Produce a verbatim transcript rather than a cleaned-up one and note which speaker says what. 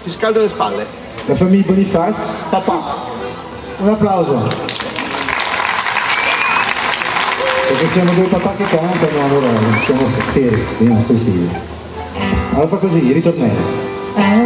Speaker 1: ti scaldo le spalle.
Speaker 2: La famiglia Bonifaz, papà. Un applauso. Perché siamo due papà che cantano, allora siamo per i nostri stili. Allora fa così, ritornello.